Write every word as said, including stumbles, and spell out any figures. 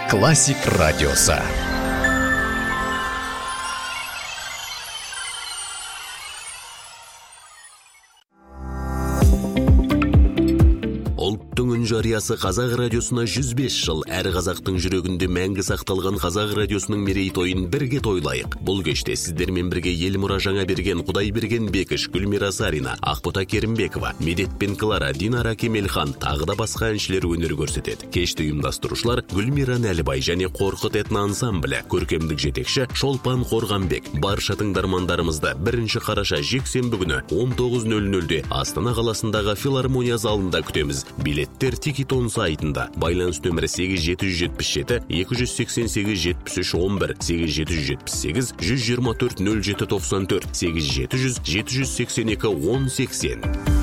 Классик радиосы. Ұлттың үн жариясы Қазақ радиосына жүз бес жыл, әр қазақтың жүрегінде мәңгі сақталған Қазақ радиосының мерейтойын бірге тойлайық. Бұл кеште сіздермен бірге ел мұра жаңа берген Құдайберген Бекіш, Гүлмира Сарина, Ақбота Керімбекова, Медетпен Клара, Динара Кемелхан тағы да басқа әншілер өнер көрсетеді. Кешті ұйымдастырушылар Гүлмира Нәлібай және Қорқыт этно ансамблі, көркемдік жетекші Шолпан Қорғанбек. Барша тыңдармандарымызды бірінші қараша жексенбі күні он тоғыз нөл нөлде Астана қаласындағы филармония залында күтеміз. Билеттер Тикетон сайтында. Байланыс нөмірі сегіз жеті жеті жеті екі сексен сегіз жетпіс үш он бір, сегіз жеті жетпіс сегіз жүз жиырма төрт нөл жеті тоқсан төрт, сегіз жеті жүз жеті жүз сексен екі он сексен.